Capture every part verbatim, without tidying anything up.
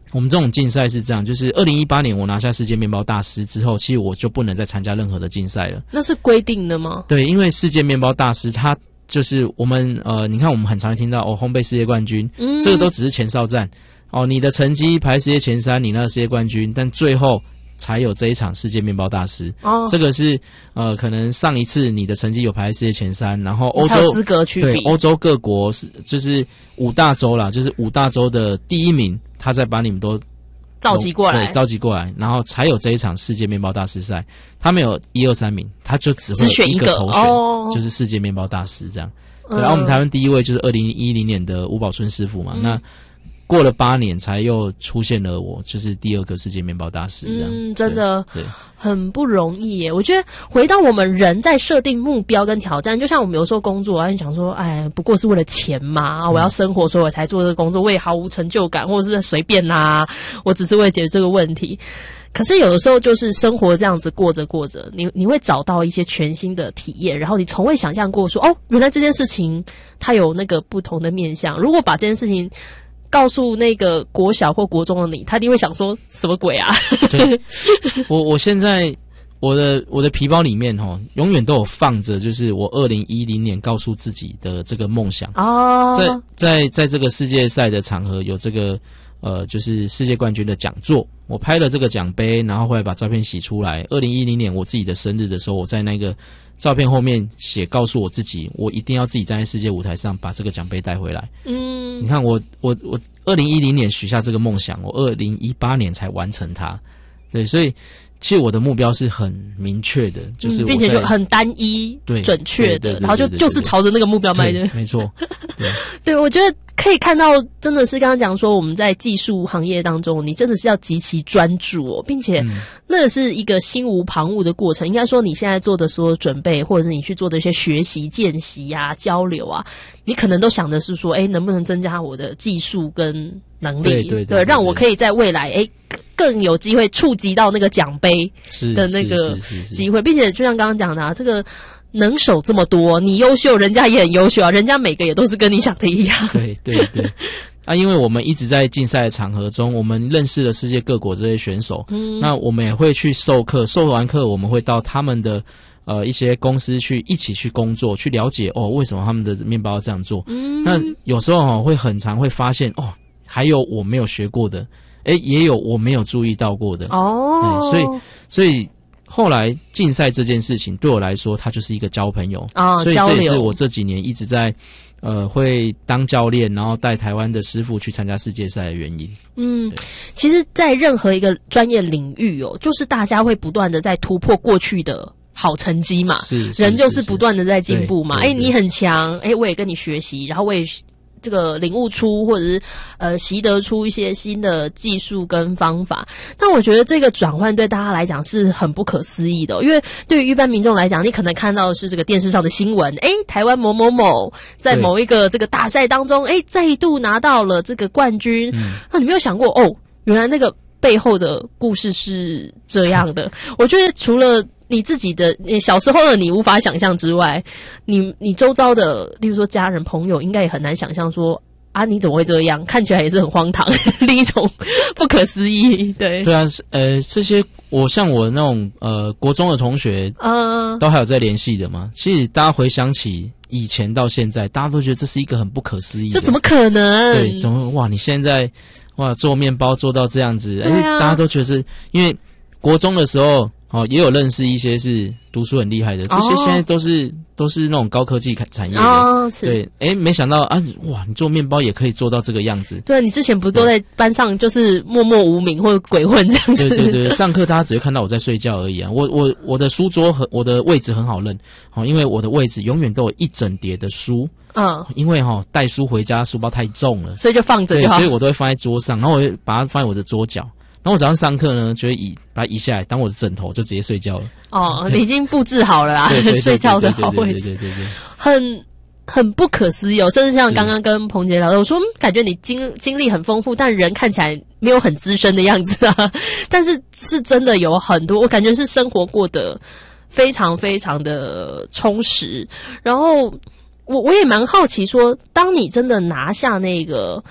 我们这种竞赛是这样，就是二零一八年我拿下世界面包大师之后，其实我就不能再参加任何的竞赛了。 那是规定的吗？ 对，因为世界面包大师它就是我们呃，你看我们很常听到哦，烘焙世界冠军，嗯，这个都只是前哨战哦，你的成绩排世界前三，你那个世界冠军，但最后才有这一场世界面包大师哦，这个是呃，可能上一次你的成绩有排在世界前三，然后欧洲资格去比， 对欧洲各国是就是五大洲啦，就是五大洲的第一名，他再把你们都召集过来， 对，召集过来，然后才有这一场世界面包大师赛。他没有一二三名，他就只会有一个头选， 哦、 就是世界面包大师这样。对，然后我们台湾第一位就是二零一零年的吴宝春师傅嘛，嗯、那。过了八年才又出现了我，就是第二个世界面包大师这样。 嗯，真的很不容易耶。我觉得回到我们人在设定目标跟挑战，就像我们有时候工作啊，你想说，哎，不过是为了钱嘛，我要生活，所以我才做这个工作，我也毫无成就感，或者是随便啦，我只是为了解决这个问题。可是有的时候就是生活这样子过着过着，你你会找到一些全新的体验，然后你从未想象过说，哦，原来这件事情它有那个不同的面向。如果把这件事情告诉那个国小或国中的你，他一定会想说什么鬼啊？ 对，我我现在我的我的皮包里面哦，永远都有放着，就是我二零一零年告诉自己的这个梦想哦。在在在这个世界赛的场合有这个呃，就是世界冠军的讲座，我拍了这个奖杯，然后后来把照片洗出来。二零一零年我自己的生日的时候，我在那个照片后面写，告诉我自己，我一定要自己站在世界舞台上把这个奖杯带回来。嗯，你看我我我二零一零年许下这个梦想，我二零一八年才完成它。对，所以其实我的目标是很明确的，就是我、嗯、 并且就很单一、对准确的，然后就就是朝着那个目标迈的。 没错，对， 对，我觉得可以看到，真的是刚刚讲说，我们在技术行业当中，你真的是要极其专注哦，并且那是一个心无旁骛的过程。应该说，你现在做的所有准备，或者是你去做的一些学习、见习啊、交流啊，你可能都想的是说，哎，能不能增加我的技术跟能力， 对对 对, 对, 对, 对， 让我可以在未来，哎。更有机会触及到那个奖杯的那个机会，并且就像刚刚讲的啊，这个能手这么多，你优秀，人家也很优秀啊，人家每个也都是跟你想的一样。 对对对，啊，因为我们一直在竞赛的场合中，我们认识了世界各国这些选手，嗯，那我们也会去授课，授完课我们会到他们的呃一些公司去一起去工作，去了解哦为什么他们的面包要这样做。嗯，那有时候哦会很常会发现哦，还有我没有学过的。诶，也有我没有注意到过的哦，所以所以后来竞赛这件事情对我来说，它就是一个交朋友啊，所以这也是我这几年一直在呃会当教练，然后带台湾的师傅去参加世界赛的原因。 嗯，其实，在任何一个专业领域哦，就是大家会不断的在突破过去的好成绩嘛， 是人就是不断的在进步嘛。诶，你很强，诶，我也跟你学习，然后我也。这个领悟出或者是呃习得出一些新的技术跟方法，但我觉得这个转换对大家来讲是很不可思议的、哦，因为对于一般民众来讲，你可能看到的是这个电视上的新闻，诶，台湾某某某在某一个这个大赛当中，诶，再度拿到了这个冠军，嗯，那你没有想过哦，原来那个背后的故事是这样的。我觉得除了你自己的你小时候的你无法想象之外，你你周遭的例如说家人朋友应该也很难想象说啊你怎么会这样，看起来也是很荒唐另一种不可思议。对对啊，呃这些我像我那种呃国中的同学嗯，都还有在联系的嘛，其实大家回想起以前到现在，大家都觉得这是一个很不可思议的， 就怎么可能， 对，怎么哇你现在哇做面包做到这样子，哎、啊，大家都觉得是因为国中的时候哦，也有认识一些是读书很厉害的，这些现在都是、哦、都是那种高科技产业的。哦，是。对，诶，没想到啊，哇，你做面包也可以做到这个样子。 对，你之前不都在班上就是默默无名或者鬼混这样子？ 对对对，上课大家只会看到我在睡觉而已啊。我我我的书桌很，我的位置很好认，哦，因为我的位置永远都有一整叠的书。嗯，因为哈、哦、带书回家书包太重了， 所以就放着就好。 对，所以我都会放在桌上，然后我会把它放在我的桌角。然后我早上上课呢，就会移把它移下来当我的枕头，就直接睡觉了。哦， 你已经布置好了啦， 对对对对睡觉的好位置， 对对对对对， 很很不可思议哦。甚至像刚刚跟彭姐聊的，我说、嗯、感觉你经经历很丰富，但人看起来没有很资深的样子啊。但是是真的有很多，我感觉是生活过得非常非常的充实。然后我我也蛮好奇说，当你真的拿下那个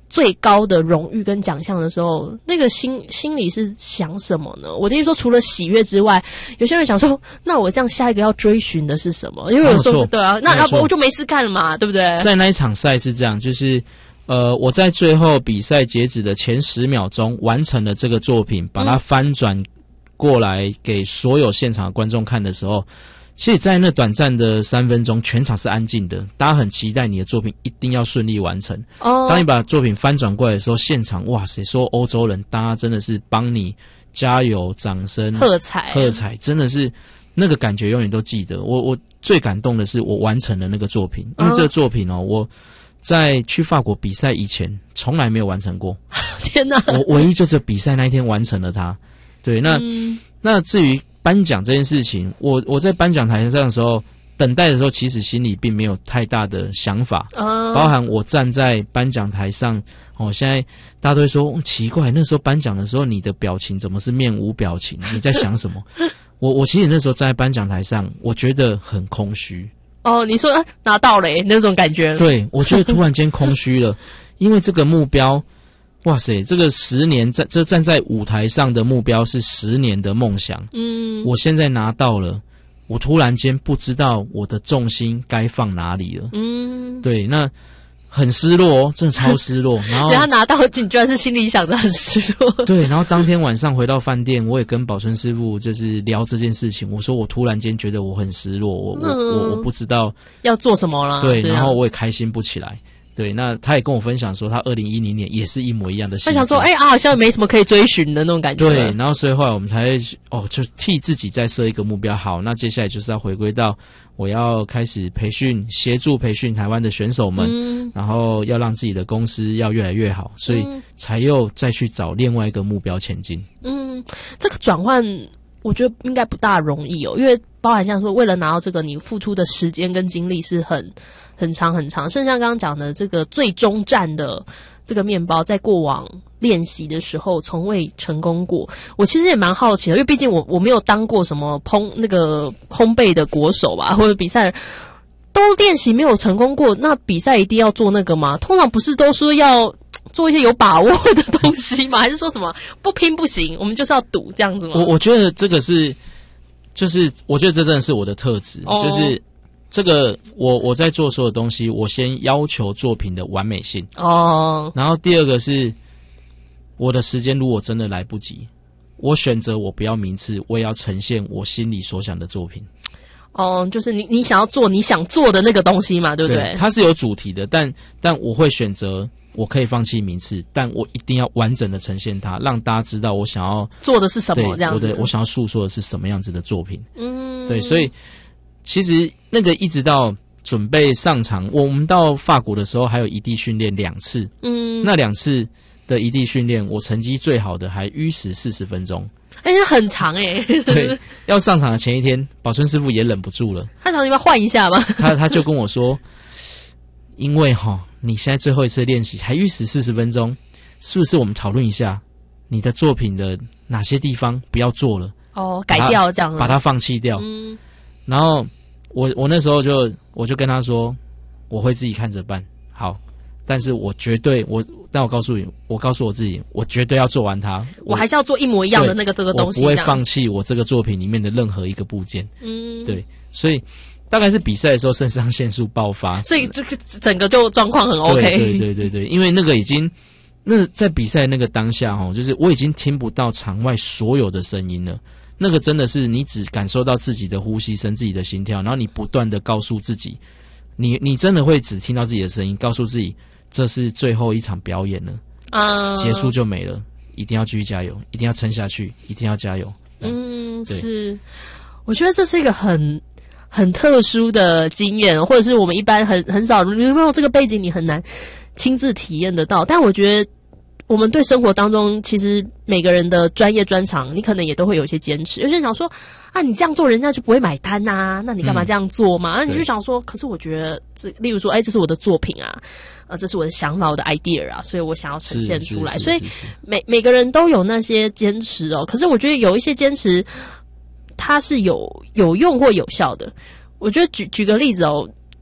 最高的荣誉跟奖项的时候，那个心心里是想什么呢？我听说除了喜悦之外，有些人想说，那我这样下一个要追寻的是什么？因为有时候对啊，那要不我就没事干了嘛，对不对？ 在那一场赛是这样，就是呃，我在最后比赛截止的前十秒钟完成了这个作品，把它翻转过来给所有现场的观众看的时候。其实在那短暂的三分钟，全场是安静的，大家很期待你的作品一定要顺利完成。哦，当你把作品翻转过来的时候，现场哇塞，说欧洲人，大家真的是帮你加油、掌声、 喝彩、 喝彩，真的是那个感觉永远都记得。我我最感动的是我完成了那个作品，因为这个作品哦，我在去法国比赛以前从来没有完成过。 天哪！ 我唯一就只比赛那一天完成了它。对，那、嗯、那至于颁奖这件事情，我我在颁奖台上的时候，等待的时候，其实心里并没有太大的想法，哦、包含我站在颁奖台上，哦，现在大家都会说、哦、奇怪，那时候颁奖的时候，你的表情怎么是面无表情？你在想什么？我我其实那时候站在颁奖台上，我觉得很空虚。 哦，你说、啊、拿到了那种感觉？ 对，我觉得突然间空虚了，因为这个目标。哇塞，这个十年站这站在舞台上的目标是十年的梦想。嗯，我现在拿到了，我突然间不知道我的重心该放哪里了。嗯，对，那很失落哦，真的超失落。然后他拿到，你居然是心里想着很失落。 对，然后当天晚上回到饭店，我也跟宝春师傅就是聊这件事情。我说我突然间觉得我很失落，我、嗯、我我我不知道要做什么了。 对，然后我也开心不起来。对，那他也跟我分享说，他二零一零年也是一模一样的心情。 他想说，哎、欸、啊，好像没什么可以追寻的那种感觉。 对，然后所以后来我们才会哦，就替自己再设一个目标。好，那接下来就是要回归到我要开始培训，协助培训台湾的选手们，嗯、然后要让自己的公司要越来越好，所以才又再去找另外一个目标前进。 嗯，这个转换我觉得应该不大容易哦，因为包含像说为了拿到这个，你付出的时间跟精力是很。很长很长，甚至像刚刚讲的这个最终站的这个面包，在过往练习的时候从未成功过。我其实也蛮好奇的，因为毕竟我我没有当过什么烹那个烘焙的国手吧，或者比赛都练习没有成功过，那比赛一定要做那个吗？通常不是都说要做一些有把握的东西吗？还是说什么不拼不行，我们就是要赌这样子吗？ 我我觉得这个是，就是我觉得这真的是我的特质，哦、就是。这个我我在做所有东西，我先要求作品的完美性哦，然后第二个是我的时间如果真的来不及，我选择我不要名次，我也要呈现我心里所想的作品。 哦，就是你你想要做你想做的那个东西嘛，对不对？ 对，它是有主题的，但但我会选择我可以放弃名次，但我一定要完整的呈现它，让大家知道我想要做的是什么，这样子。 我的我想要诉说的是什么样子的作品。嗯，对，所以。其实那个一直到准备上场，我们到法国的时候还有移地训练两次，嗯，那两次的移地训练，我成绩最好的还逾时四十分钟， 哎、欸，很长哎、欸。 对，要上场的前一天，宝春师傅也忍不住了， 他想你要换一下吗？ 他他就跟我说，因为哈你现在最后一次练习还逾时四十分钟，是不是我们讨论一下你的作品的哪些地方不要做了？ 哦，改掉这样了， 把它放弃掉。嗯。然后我我那时候就我就跟他说，我会自己看着办，好，但是我绝对我，但我告诉你，我告诉我自己，我绝对要做完它， 我, 我还是要做一模一样的那个这个东西， 我不会放弃我这个作品里面的任何一个部件。嗯，对，所以大概是比赛的时候肾上腺素爆发， 所以这个整个就状况很 OK。 对对对对对，因为那个已经那在比赛那个当下哈，就是我已经听不到场外所有的声音了。那个真的是你只感受到自己的呼吸声、自己的心跳，然后你不断的告诉自己，你你真的会只听到自己的声音，告诉自己这是最后一场表演了，啊、uh ，结束就没了，一定要继续加油，一定要撑下去，一定要加油。 嗯，是，我觉得这是一个很很特殊的经验，或者是我们一般很很少，你没有这个背景，你很难亲自体验得到。但我觉得。我们对生活当中，其实每个人的专业专长，你可能也都会有一些坚持。有些人想说，啊，你这样做人家就不会买单呐、啊，那你干嘛这样做嘛？那、嗯、你就想说，可是我觉得这，例如说，哎，这是我的作品啊，呃，这是我的想法，我的 idea 啊，所以我想要呈现出来。所以每每个人都有那些坚持哦。可是我觉得有一些坚持，它是有有用或有效的。我觉得举举个例子哦。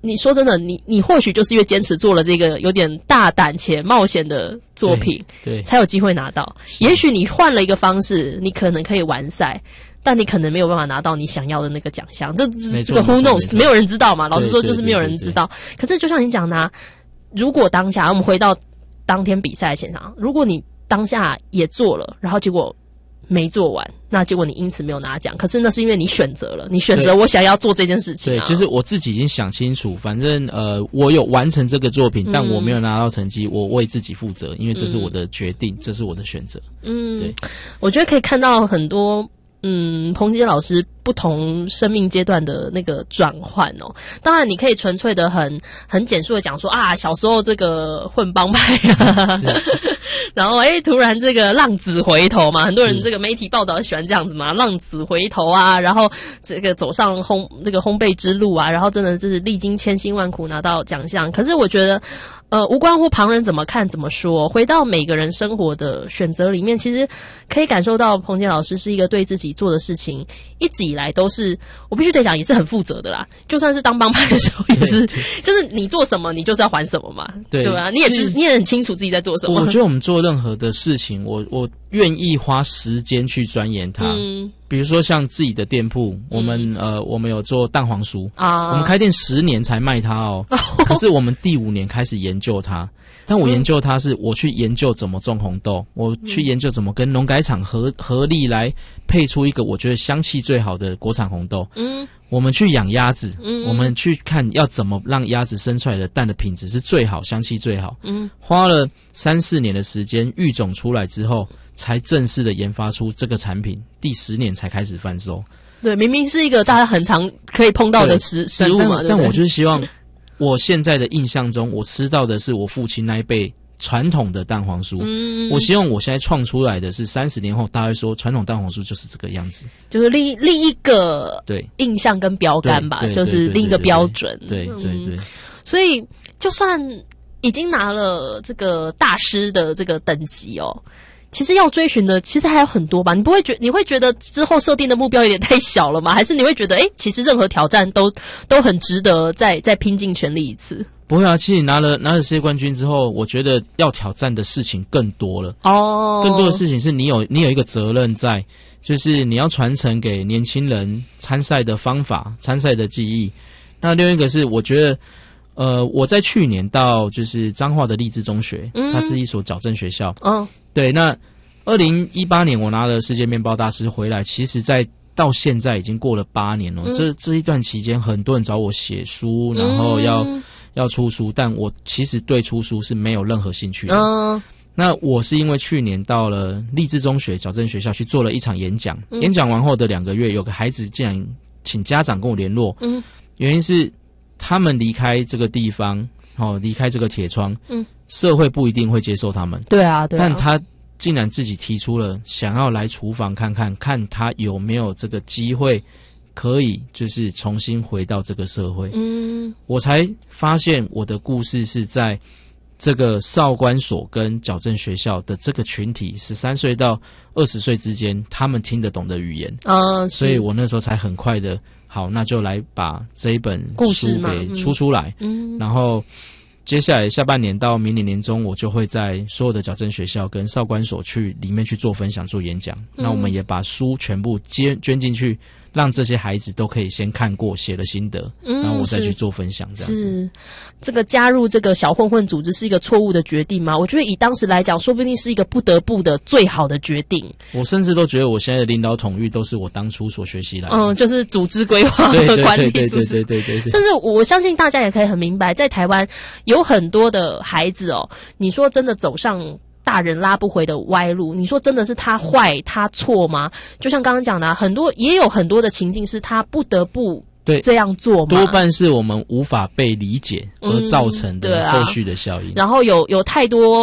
你说真的，你你或许就是因为坚持做了这个有点大胆且冒险的作品， 对，对才有机会拿到。也许你换了一个方式，你可能可以完赛，但你可能没有办法拿到你想要的那个奖项。这这个 who knows， 没有人知道嘛。老实说，就是没有人知道。可是就像你讲的、啊，如果当下我们回到当天比赛现场，如果你当下也做了，然后结果没做完，那结果你因此没有拿奖，可是那是因为你选择了，你选择我想要做这件事情、啊。 对，就是我自己已经想清楚，反正呃，我有完成这个作品，嗯、但我没有拿到成绩，我为自己负责，因为这是我的决定，嗯、这是我的选择。嗯，对， 我觉得可以看到很多。嗯，彭杰老师不同生命阶段的那个转换哦，当然你可以纯粹的很很简述的讲说啊，小时候这个混帮派啊，然后诶突然这个浪子回头嘛，很多人这个媒体报道喜欢这样子嘛，浪子回头啊，然后这个走上烘这个烘焙之路啊，然后真的就是历经千辛万苦拿到奖项。可是我觉得。呃，无关乎旁人怎么看怎么说，回到每个人生活的选择里面，其实可以感受到彭杰老师是一个对自己做的事情一直以来都是，我必须得讲也是很负责的啦。就算是当帮派的时候，也是，就是你做什么，你就是要还什么嘛，对吧？你也知，你也很清楚自己在做什么。 我觉得我们做任何的事情，我我愿意花时间去钻研它。嗯，比如说像自己的店铺，我们、嗯、呃，我们有做蛋黄酥啊，我们开店十年才卖它哦，可是我们第五年开始研究它。但我研究它是，我去研究怎么种红豆，我去研究怎么跟农改场合合力来配出一个我觉得香气最好的国产红豆。嗯，我们去养鸭子，嗯，我们去看要怎么让鸭子生出来的蛋的品质是最好，香气最好。嗯，花了三四年的时间，育种出来之后，才正式的研发出这个产品，第十年才开始贩售。 对，明明是一个大家很常可以碰到的食食物嘛， 但, 但我就是希望。我现在的印象中，我吃到的是我父亲那一辈传统的蛋黄酥。嗯，我希望我现在创出来的是三十年后，大家说传统蛋黄酥就是这个样子， 就是另另一个对印象跟标杆吧，就是另一个标准。 对对 对, 对, 对、嗯， 所以就算已经拿了这个大师的这个等级哦。其实要追寻的其实还有很多吧，你不会觉你会觉得之后设定的目标有点太小了吗？还是你会觉得诶其实任何挑战都都很值得再再拼尽全力一次？ 不会啊，其实拿了拿了世界冠军之后，我觉得要挑战的事情更多了哦，更多的事情是你有你有一个责任在，就是你要传承给年轻人参赛的方法、参赛的技艺。那另一个是我觉得呃我在去年到就是彰化的励志中学，嗯、它是一所矫正学校。哦，对，那二零一八年我拿了世界面包大师回来，其实在到现在已经过了八年了。嗯、这这一段期间，很多人找我写书，然后要、嗯、要出书，但我其实对出书是没有任何兴趣的。嗯、那我是因为去年到了励志中学矫正学校去做了一场演讲，嗯、演讲完后的两个月，有个孩子竟然请家长跟我联络，嗯、原因是他们离开这个地方，哦，离开这个铁窗，嗯。社会不一定会接受他们， 对啊，对啊。 但他竟然自己提出了想要来厨房看看，看他有没有这个机会，可以就是重新回到这个社会。嗯，我才发现我的故事是在这个少管所跟矫正学校的这个群体，十三岁到二十岁之间，他们听得懂的语言啊，所以我那时候才很快的，好，那就来把这一本书给出出来，嗯，然后。接下来下半年到明年年中，我就会在所有的矫正学校跟少管所去里面去做分享、做演讲。嗯、那我们也把书全部捐捐进去，让这些孩子都可以先看过，写了心得，嗯、然后我再去做分享。这样子， 是这个加入这个小混混组织是一个错误的决定吗？我觉得以当时来讲，说不定是一个不得不的最好的决定。 我甚至都觉得我现在的领导统御都是我当初所学习来的。 嗯，就是组织规划和管理组织， 对对对对对对。 甚至我相信大家也可以很明白，在台湾有很多的孩子哦，你说真的走上大人拉不回的歪路，你说真的是他坏他错吗？就像刚刚讲的、啊，很多也有很多的情境是他不得不对这样做嘛， 多半是我们无法被理解而造成的后续的效应。 嗯啊、然后有有太多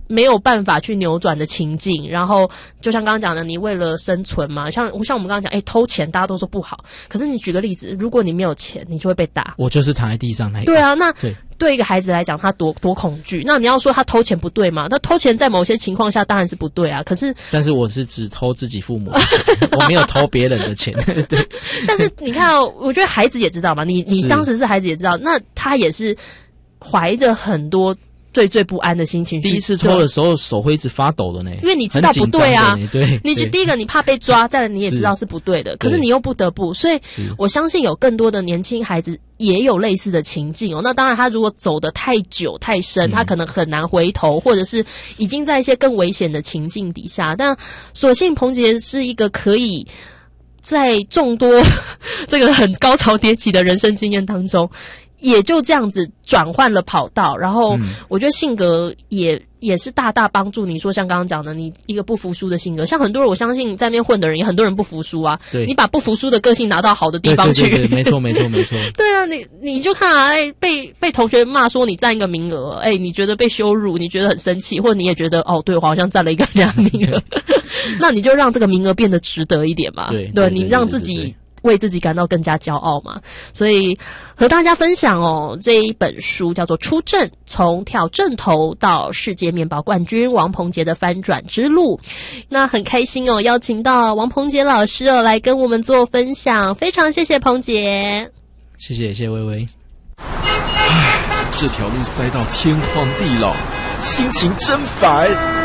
没有办法去扭转的情境。然后就像刚刚讲的，你为了生存嘛，像像我们刚刚讲，哎，偷钱大家都说不好，可是你举个例子，如果你没有钱，你就会被打。 我就是躺在地上那一个。 对啊，那对。 对一个孩子来讲，他多多恐惧。那你要说他偷钱不对吗？那偷钱在某些情况下当然是不对啊。可是， 但是我是只偷自己父母的钱，我没有偷别人的钱。对。 但是你看哦，我觉得孩子也知道嘛，你你当时是孩子也知道，那他也是怀着很多惴惴不安的心情。 第一次偷的时候手会一直发抖的呢， 因为你知道不对啊。 对， 你就第一个你怕被抓，再来你也知道是不对的，可是你又不得不，所以我相信有更多的年轻孩子也有类似的情境哦。那当然，他如果走得太久太深，他可能很难回头，或者是已经在一些更危险的情境底下。但所幸彭杰是一个可以在众多这个很高潮迭起的人生经验当中，也就这样子转换了跑道，然后我觉得性格也也是大大帮助你说像刚刚讲的，你一个不服输的性格，像很多人我相信在那边混的人也很多人不服输啊， 对， 你把不服输的个性拿到好的地方去， 对对对对，没错没错没错。 对啊，你你就看啊，哎，被被同学骂说你占一个名额，哎，你觉得被羞辱，你觉得很生气，或者你也觉得哦，对我好像占了一个两名额，那你就让这个名额变得值得一点嘛， 对， 对，你让自己为自己感到更加骄傲嘛。所以和大家分享哦，这一本书叫做《出阵》，从跳阵头到世界面包冠军王鹏杰的翻转之路。那很开心哦，邀请到王鹏杰老师哦来跟我们做分享，非常谢谢鹏杰。 谢谢谢谢薇薇。 唉，这条路塞到天荒地老，心情真烦。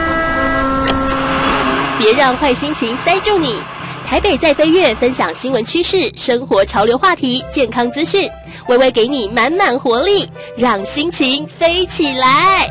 别让坏心情塞住你。台北在飞跃，分享新闻趋势、生活潮流话题、健康资讯，微微给你满满活力，让心情飞起来。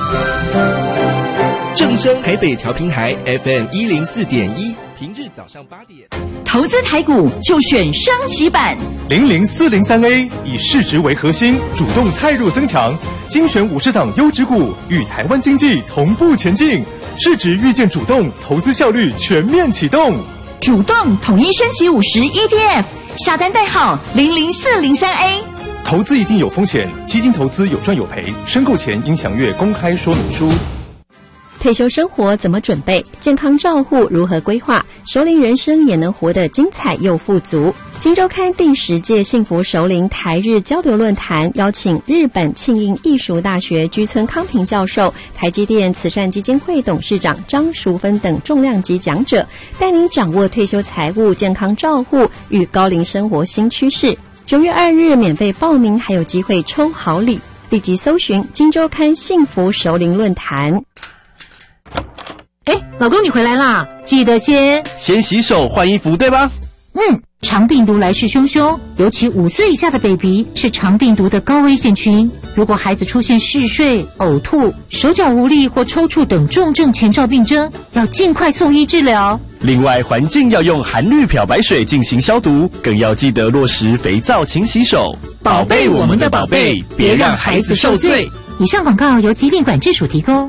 正声台北调频台 F M 一零四点一，平日早上八点， 投资台股就选升级版零零四零三 A， 以市值为核心，主动汰弱增强，精选五十档优质股，与台湾经济同步前进，市值预见主动，投资效率全面启动。 主动统一升级五十 E T F， 下单代号零零四零三 A。 投资一定有风险，基金投资有赚有赔，申购前应详阅公开说明书。 退休生活怎么准备？健康照护如何规划？熟龄人生也能活得精彩又富足。今周刊第十届幸福熟龄台日交流论坛邀请日本庆应艺术大学居村康平教授、台积电慈善基金会董事长张淑芬等重量级讲者，带您掌握退休财务、健康照护与高龄生活新趋势。九月二日免费报名，还有机会抽好礼，立即搜寻今周刊幸福熟龄论坛。 哎，老公你回来啦，记得先先洗手换衣服对吧？ 嗯，肠病毒来势汹汹，尤其五岁以下的 baby 是肠病毒的高危险群。如果孩子出现嗜睡、呕吐、手脚无力或抽搐等重症前兆病征，要尽快送医治疗。 另外，环境要用含氯漂白水进行消毒，更要记得落实肥皂勤洗手， 宝贝我们的宝贝，别让孩子受罪。以上广告由疾病管制署提供。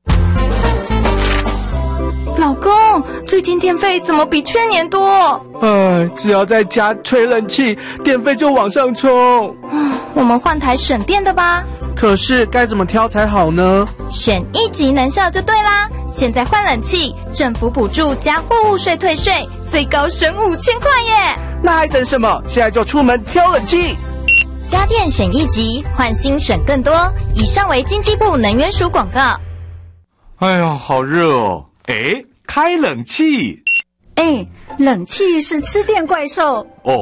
老公，最近电费怎么比去年多？ 哎，只要在家吹冷气，电费就往上冲。 我们换台省电的吧。 可是该怎么挑才好呢？ 选一级能效就对啦。现在换冷气，政府补助加货物税退税，最高省五千块耶！ 那还等什么？现在就出门挑冷气。 家电选一级，换新省更多。以上为经济部能源署广告。 哎呀，好热哦！哎，开冷气。 哎，冷气是吃电怪兽。 哦。